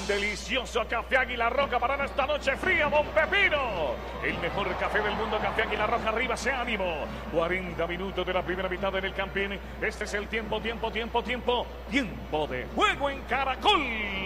Un delicioso café Águila Roja para esta noche fría, Don Pepino. El mejor café del mundo, café Águila Roja, arriba ese ánimo. 40 minutos de la primera mitad en el Campín. Este es el tiempo de juego en Caracol.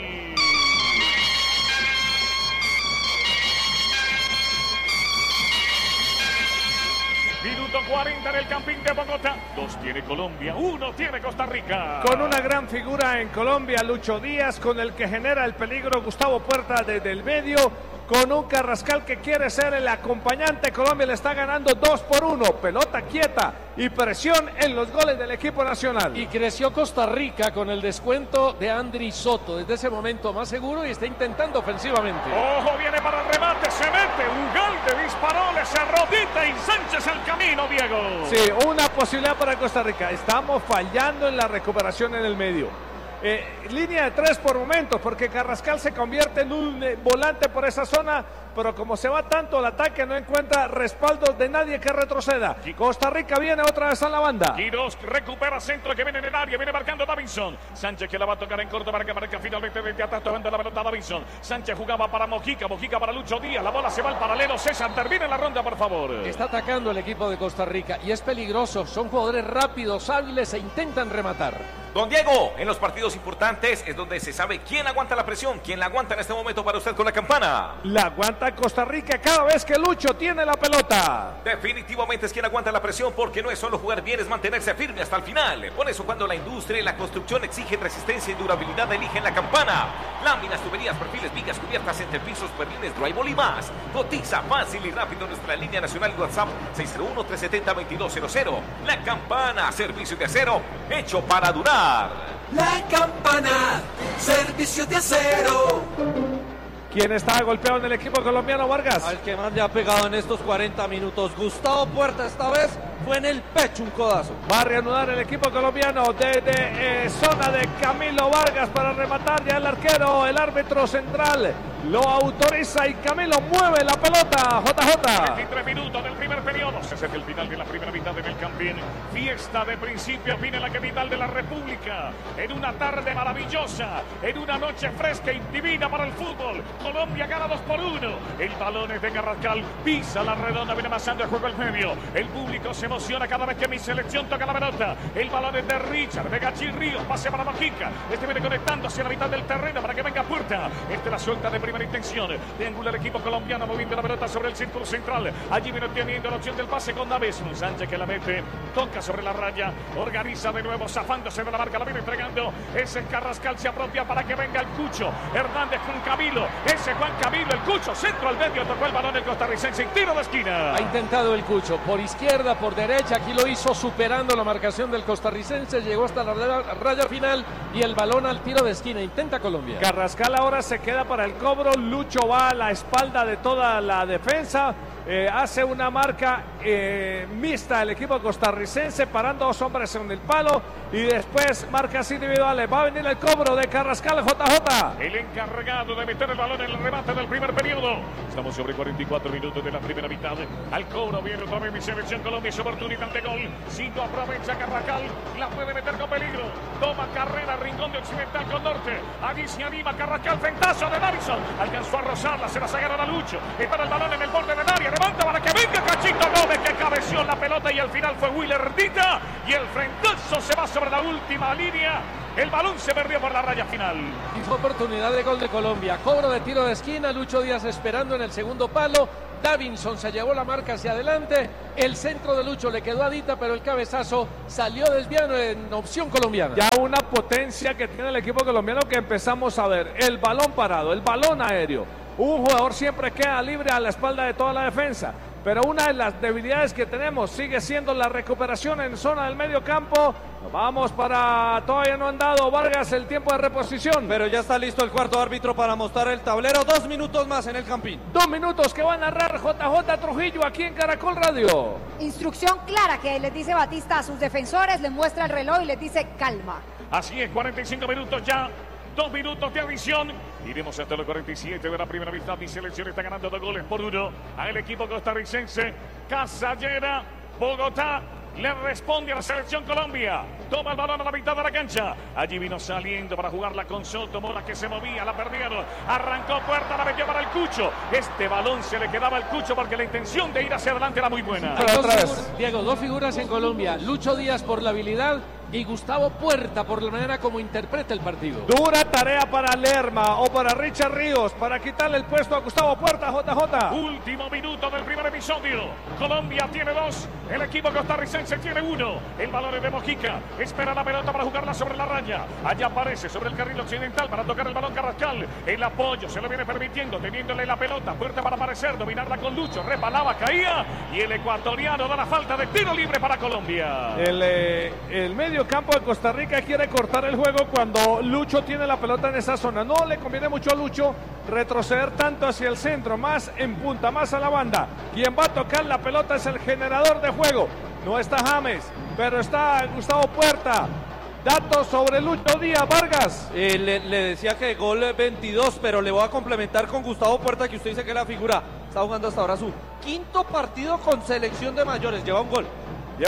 Minuto 40 en el Campín de Bogotá. 2 tiene Colombia, 1 tiene Costa Rica. Con una gran figura en Colombia, Lucho Díaz, con el que genera el peligro Gustavo Puerta desde el medio. Con un Carrascal que quiere ser el acompañante, Colombia le está ganando 2-1, pelota quieta y presión en los goles del equipo nacional. Y creció Costa Rica con el descuento de Andri Soto, desde ese momento más seguro y está intentando ofensivamente. Ojo, viene para el remate, se mete, Ugalde disparó, le cerró Dita y Sánchez al camino, Diego. Sí, una posibilidad para Costa Rica, estamos fallando en la recuperación en el medio. Línea de 3 por momentos, porque Carrascal se convierte en un volante por esa zona, pero como se va tanto al ataque no encuentra respaldo de nadie que retroceda. Costa Rica viene otra vez a la banda. Quirós recupera centro que viene en el área, viene marcando Davinson. Sánchez que la va a tocar en corto para que marca finalmente desde atrás tocando la pelota Davinson. Sánchez jugaba para Mojica, Mojica para Lucho Díaz, la bola se va al paralelo. César, termina la ronda, por favor. Está atacando el equipo de Costa Rica y es peligroso, son jugadores rápidos, hábiles e intentan rematar. Don Diego, en los partidos importantes es donde se sabe quién aguanta la presión, quién la aguanta en este momento para usted con la campana. La aguanta Costa Rica cada vez que Lucho tiene la pelota. Definitivamente es quien aguanta la presión, porque no es solo jugar bien, es mantenerse firme hasta el final. Por eso cuando la industria y la construcción exigen resistencia y durabilidad, eligen la campana. Láminas, tuberías, perfiles, vigas, cubiertas, entrepisos, perlines, drywall y más. Cotiza fácil y rápido en nuestra línea nacional WhatsApp 601-370-2200. La Campana, servicio de acero hecho para durar. La Campana, servicio de acero. ¿Quién está golpeado en el equipo colombiano, Vargas? Al que más le ha pegado en estos 40 minutos, Gustavo Puerta, esta vez fue en el pecho un codazo. Va a reanudar el equipo colombiano desde zona de Camilo Vargas para rematar ya el arquero, el árbitro central lo autoriza y Camilo mueve la pelota. JJ. 23 minutos del primer periodo. Ese es el final de la primera mitad en el Campín. Fiesta de principio a fin en la capital de la República. En una tarde maravillosa, en una noche fresca y divina para el fútbol. Colombia gana 2-1. El balón es de Carrascal, pisa la redonda, viene amasando el juego al medio. El público se emociona cada vez que mi selección toca la pelota. El balón es de Richard, de Gachín Ríos, pase para Mojica. Este viene conectando hacia la mitad del terreno para que venga Puerta. Este la suelta de primera intención. Triangula el equipo colombiano moviendo la pelota sobre el círculo central. Allí viene teniendo la opción del pase con Davison. Sánchez que la mete, toca sobre la raya, organiza de nuevo, zafándose de la marca, la viene entregando. Ese Carrascal se apropia para que venga el Cucho. Hernández con Camilo. Ese Juan Camilo, el Cucho, centro al medio, tocó el balón el costarricense y tiro de esquina. Ha intentado el Cucho por izquierda, por derecha, aquí lo hizo superando la marcación del costarricense, llegó hasta la raya final y el balón al tiro de esquina, intenta Colombia. Carrascal ahora se queda para el cobro, Lucho va a la espalda de toda la defensa. Hace una marca mixta el equipo costarricense, parando 2 hombres en el palo y después marcas individuales. Va a venir el cobro de Carrascal, JJ. El encargado de meter el balón en el remate del primer periodo. Estamos sobre 44 minutos de la primera mitad. Al cobro viene otra vez mi selección Colombia, su oportunidad de gol. Si no aprovecha Carrascal, la puede meter con peligro. Toma carrera, rincón de Occidental con Norte. Allí se anima Carrascal, frentazo de Davison. Alcanzó a rozarla, se la sacaron a Lucho. Espera el balón en el borde del área. Levanta para que venga Cachito Gómez, que cabeció la pelota y al final fue Willer Dita y el frentazo se va sobre la última línea. El balón se perdió por la raya final. Y fue oportunidad de gol de Colombia. Cobro de tiro de esquina, Lucho Díaz esperando en el segundo palo. Davinson se llevó la marca hacia adelante. El centro de Lucho le quedó a Dita, pero el cabezazo salió desviado en opción colombiana. Ya una potencia que tiene el equipo colombiano que empezamos a ver. El balón parado, el balón aéreo. Un jugador siempre queda libre a la espalda de toda la defensa. Pero una de las debilidades que tenemos sigue siendo la recuperación en zona del medio campo. Vamos para, todavía no han dado Vargas el tiempo de reposición. Pero ya está listo el cuarto árbitro para mostrar el tablero. 2 minutos más en el Campín. 2 minutos que va a narrar JJ Trujillo aquí en Caracol Radio. Instrucción clara que les dice Batista a sus defensores, les muestra el reloj y les dice calma. Así es, 45 minutos ya. 2 minutos de adición. Iremos hasta los 47 de la primera mitad. Mi selección está ganando 2 goles por 1 al equipo costarricense. Casallera, Bogotá. Le responde a la selección Colombia. Toma el balón a la mitad de la cancha. Allí vino saliendo para jugarla con Soto. Mora que se movía, la perdieron. Arrancó Puerta, la metió para el Cucho. Este balón se le quedaba al Cucho porque la intención de ir hacia adelante era muy buena. Diego, dos figuras en Colombia. Lucho Díaz por la habilidad y Gustavo Puerta por la manera como interpreta el partido. Dura tarea para Lerma o para Richard Ríos para quitarle el puesto a Gustavo Puerta, JJ. Último minuto del primer episodio. Colombia tiene 2, el equipo costarricense tiene 1. El balón es de Mojica. Espera la pelota para jugarla sobre la raya. Allá aparece sobre el carril occidental para tocar el balón Carrascal. El apoyo se lo viene permitiendo, teniéndole la pelota. Puerta para aparecer, dominarla con Lucho. Repalaba, caía. Y el ecuatoriano da la falta de tiro libre para Colombia. El medio campo de Costa Rica quiere cortar el juego cuando Lucho tiene la pelota en esa zona. No le conviene mucho a Lucho retroceder tanto hacia el centro, más en punta, más a la banda. Quien va a tocar la pelota es el generador de juego. No está James, pero está Gustavo Puerta. Datos sobre Lucho Díaz, Vargas. Le decía que gol 22, pero le voy a complementar con Gustavo Puerta, que usted dice que es la figura. Está jugando hasta ahora su quinto partido con selección de mayores. Lleva un gol.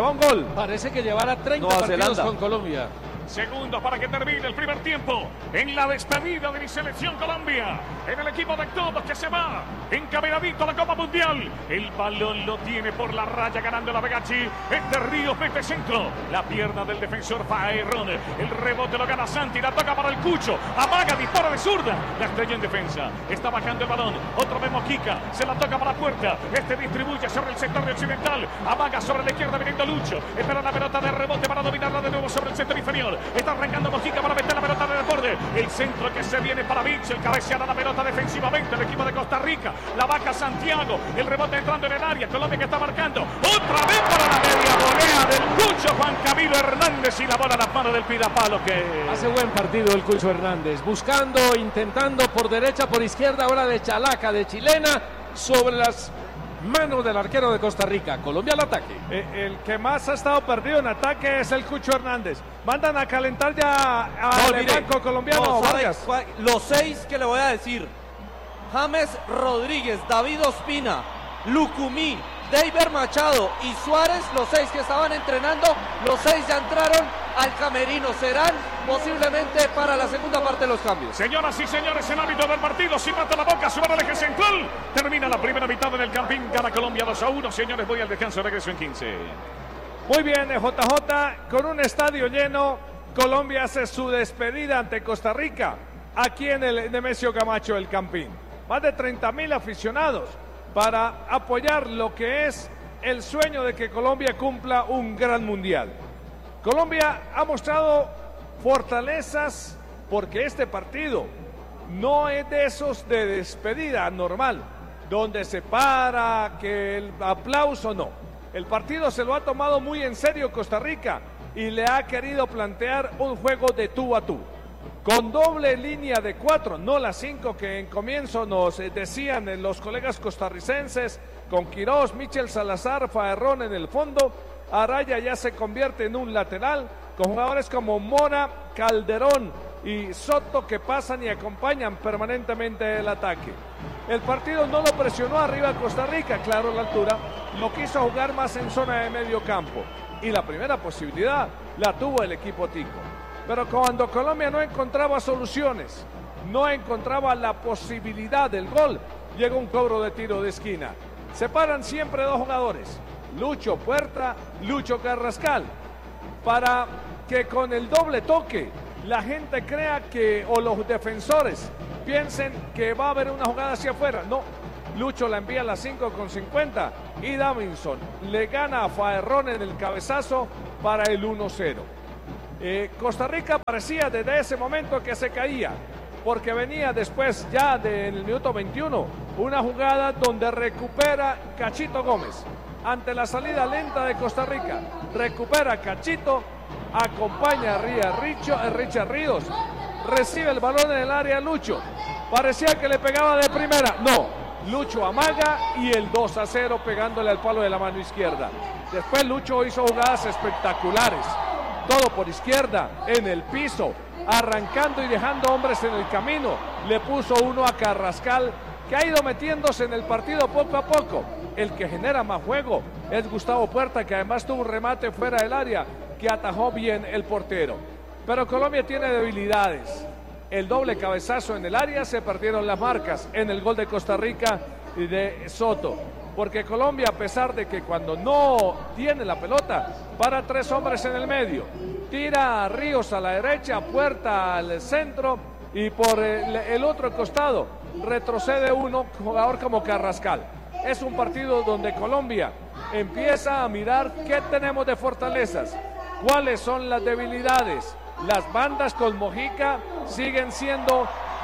Parece que llevará 30 Nueva partidos Zelanda con Colombia. Segundos para que termine el primer tiempo. En la despedida de mi selección Colombia. En el equipo de todos que se va. Encaminadito a la Copa Mundial. El balón lo tiene por la raya ganando la Vegachi. Entre Ríos mete centro. La pierna del defensor Faerrón. El rebote lo gana Santi. La toca para el Cucho. Amaga, dispara de zurda. La estrella en defensa. Está bajando el balón. Otro vez Mojica. Se la toca para Puerta. Este distribuye sobre el sector de occidental. Amaga sobre la izquierda viniendo Lucho. Espera la pelota de rebote para dominarla de nuevo sobre el sector inferior. Está arrancando Mojica para meter la pelota de deporte. El centro que se viene para Vinci. El cabeceada la pelota defensivamente. El equipo de Costa Rica. La vaca Santiago. El rebote entrando en el área. Colombia que está marcando. Otra vez para la media volea del Cucho Juan Camilo Hernández. Y la bola a las manos del Pidapalo que hace buen partido el Cucho Hernández. Buscando, intentando por derecha, por izquierda. Ahora de chalaca, de chilena. Sobre las manos del arquero de Costa Rica. Colombia al ataque. El que más ha estado perdido en ataque es el Cucho Hernández. Mandan a calentar ya al banco colombiano. Vargas. Los 6 que le voy a decir: James Rodríguez, David Ospina, Lucumí, Deiber Machado y Suárez, los 6 que estaban entrenando, los 6 ya entraron al camerino. Serán posiblemente para la segunda parte de los cambios. Señoras y señores, el árbitro del partido si mata la boca, sube al eje central. Termina la primera mitad en el Campín, gana Colombia 2-1. Señores, voy al descanso, regreso en 15. Muy bien, JJ, con un estadio lleno, Colombia hace su despedida ante Costa Rica, aquí en el Nemesio Camacho del Campín. Más de 30,000 aficionados para apoyar lo que es el sueño de que Colombia cumpla un gran mundial. Colombia ha mostrado fortalezas porque este partido no es de esos de despedida normal, donde se para, que el aplauso no. El partido se lo ha tomado muy en serio Costa Rica y le ha querido plantear un juego de tú a tú. Con doble línea de 4, no las 5 que en comienzo nos decían los colegas costarricenses, con Quirós, Michel Salazar, Faerrón en el fondo. Araya ya se convierte en un lateral, con jugadores como Mora, Calderón y Soto que pasan y acompañan permanentemente el ataque. El partido no lo presionó arriba Costa Rica, claro, la altura, lo quiso jugar más en zona de medio campo. Y la primera posibilidad la tuvo el equipo tico. Pero cuando Colombia no encontraba soluciones, no encontraba la posibilidad del gol, llega un cobro de tiro de esquina. Se paran siempre dos jugadores, Lucho Puerta, Lucho Carrascal, para que con el doble toque la gente crea que, o los defensores piensen que va a haber una jugada hacia afuera. No, Lucho la envía a las 5:50 y Davinson le gana a Faerrón en el cabezazo para el 1-0. Costa Rica parecía desde ese momento que se caía, porque venía después ya en el minuto 21 una jugada donde recupera Cachito Gómez ante la salida lenta de Costa Rica. Recupera Cachito, acompaña a Richard Ríos, recibe el balón en el área Lucho. Parecía que le pegaba de primera, no. Lucho amaga y el 2-0 pegándole al palo de la mano izquierda. Después Lucho hizo jugadas espectaculares. Todo por izquierda, en el piso, arrancando y dejando hombres en el camino. Le puso uno a Carrascal que ha ido metiéndose en el partido poco a poco. El que genera más juego es Gustavo Puerta, que además tuvo un remate fuera del área que atajó bien el portero. Pero Colombia tiene debilidades. El doble cabezazo en el área, se perdieron las marcas en el gol de Costa Rica y de Soto. Porque Colombia, a pesar de que cuando no tiene la pelota, para 3 hombres en el medio, tira a Ríos a la derecha, Puerta al centro y por el otro costado retrocede uno, jugador como Carrascal. Es un partido donde Colombia empieza a mirar qué tenemos de fortalezas, cuáles son las debilidades. Las bandas con Mojica siguen siendo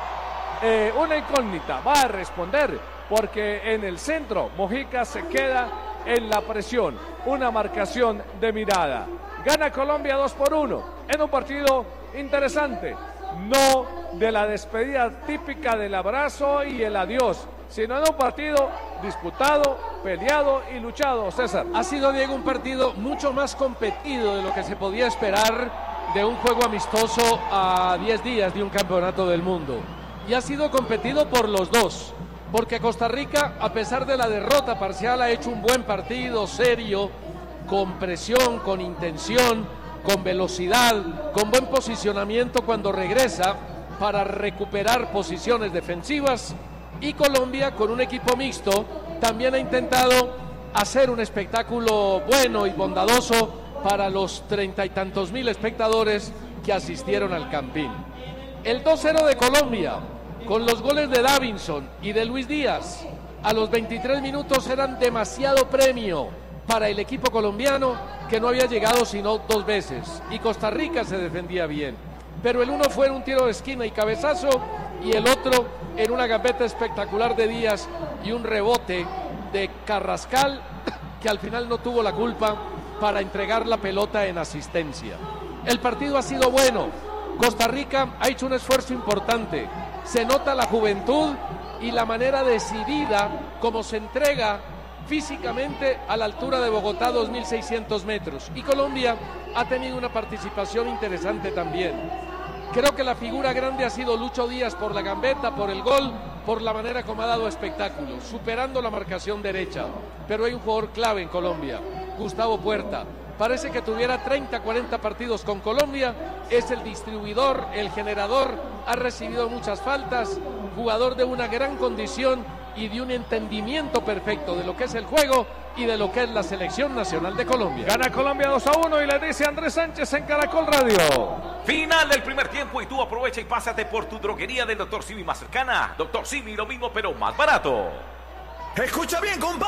una incógnita. Va a responder porque en el centro Mojica se queda en la presión. Una marcación de mirada. Gana Colombia 2-1 en un partido interesante. No de la despedida típica del abrazo y el adiós, sino en un partido disputado, peleado y luchado, César. Ha sido, Diego, un partido mucho más competido de lo que se podía esperar de un juego amistoso a 10 días de un campeonato del mundo. Y ha sido competido por los dos, porque Costa Rica, a pesar de la derrota parcial, ha hecho un buen partido, serio, con presión, con intención, con velocidad, con buen posicionamiento cuando regresa para recuperar posiciones defensivas. Y Colombia, con un equipo mixto, también ha intentado hacer un espectáculo bueno y bondadoso para los 30 y tantos mil espectadores que asistieron al Campín. El 2-0 de Colombia, con los goles de Davinson y de Luis Díaz, a los 23 minutos eran demasiado premio para el equipo colombiano, que no había llegado sino 2 veces, y Costa Rica se defendía bien. Pero el uno fue en un tiro de esquina y cabezazo, y el otro en una gambeta espectacular de Díaz y un rebote de Carrascal, que al final no tuvo la culpa para entregar la pelota en asistencia. El partido ha sido bueno. Costa Rica ha hecho un esfuerzo importante. Se nota la juventud y la manera decidida como se entrega físicamente a la altura de Bogotá, 2.600 metros. Y Colombia ha tenido una participación interesante también. Creo que la figura grande ha sido Lucho Díaz por la gambeta, por el gol, por la manera como ha dado espectáculo, superando la marcación derecha. Pero hay un jugador clave en Colombia, Gustavo Puerta. Parece que tuviera 30, 40 partidos con Colombia, es el distribuidor, el generador, ha recibido muchas faltas, jugador de una gran condición y de un entendimiento perfecto de lo que es el juego y de lo que es la selección nacional de Colombia. Gana Colombia 2-1 y le dice Andrés Sánchez en Caracol Radio. Final del primer tiempo y tú aprovecha y pásate por tu droguería del Dr. Simi más cercana. Dr. Simi, lo mismo pero más barato. Escucha bien, compadre.